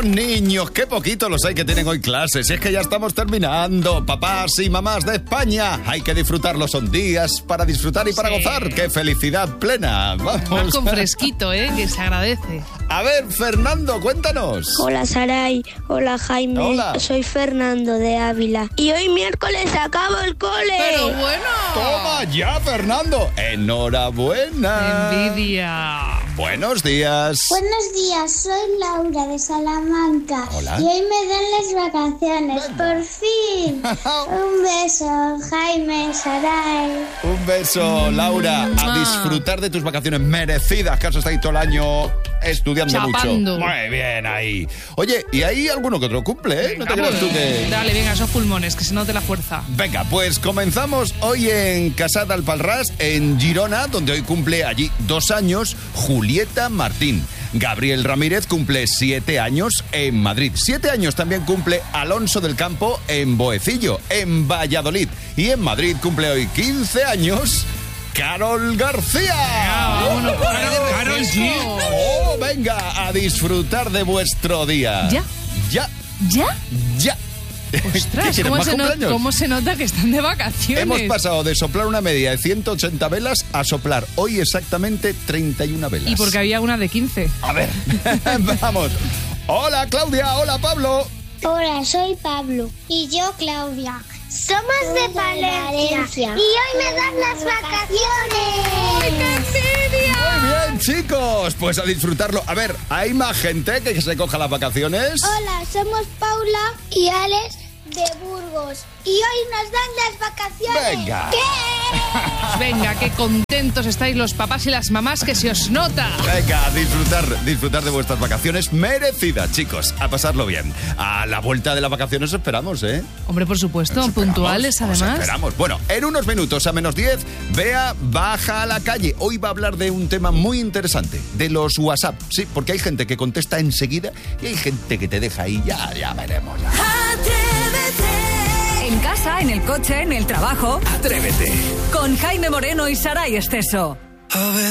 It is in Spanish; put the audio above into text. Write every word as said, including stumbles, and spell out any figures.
los niños, qué poquito los hay que tienen hoy clases. Es que ya estamos terminando. Papás y mamás de España, hay que disfrutarlos, son días para disfrutar y para sí. gozar. ¡Qué felicidad plena! Vamos. Más con fresquito, ¿eh? Que se agradece. A ver, Fernando, cuéntanos. Hola, Saray. Hola, Jaime. Hola. Soy Fernando de Ávila. Y hoy miércoles acabo el cole. Pero bueno. Toma ya, Fernando. Enhorabuena. Envidia. Buenos días. Buenos días, soy Laura de Salamanca. Hola. Y hoy me dan las vacaciones, por fin. Un beso, Jaime, Saray. Un beso, Laura. A disfrutar de tus vacaciones merecidas, que has estado ahí todo el año estudiando Chapando. mucho. Muy bien ahí. Oye, y hay alguno que otro cumple, ¿eh? No te Venga, creas tú que... Dale, venga, esos pulmones, que se note la fuerza. Venga, pues comenzamos hoy en Casat d'Alpalràs, en Girona, donde hoy cumple allí dos años Julieta Martín. Gabriel Ramírez cumple siete años en Madrid. Siete años también cumple Alonso del Campo en Boecillo, en Valladolid. Y en Madrid cumple hoy quince años Carol García. Ah, vámonos, Carol, Carol G. Oh, venga, a disfrutar de vuestro día. ¿Ya? Ya. ¿Ya? Ya. Ostras, ¿Qué ¿cómo más se, no- cumpleaños? ¿cómo se nota que están de vacaciones? Hemos pasado de soplar una media de ciento ochenta velas a soplar hoy exactamente treinta y una velas. Y porque había una de quince. A ver, vamos. Hola, Claudia. Hola, Pablo. Hola, soy Pablo. Y yo, Claudia. Somos de Valencia. Y hoy me dan las vacaciones. ¡Ay, qué envidia! Muy bien, chicos. Pues a disfrutarlo. A ver, ¿hay más gente que se coja las vacaciones? Hola, somos Paula y Alex de Burgos. Y hoy nos dan las vacaciones. Venga. ¿Qué? Venga, qué contentos estáis los papás y las mamás, que se os nota. Venga, a disfrutar, disfrutar de vuestras vacaciones merecidas, chicos. A pasarlo bien. A la vuelta de las vacaciones os esperamos, ¿eh? Hombre, por supuesto, Os esperamos, puntuales os además. esperamos. Bueno, en unos minutos a menos diez, Bea baja a la calle. Hoy va a hablar de un tema muy interesante, de los WhatsApp. Sí, porque hay gente que contesta enseguida y hay gente que te deja ahí. Ya, ya veremos. Ya. En casa, en el coche, en el trabajo. Atrévete. Con Jaime Moreno y Saray Esteso. A veces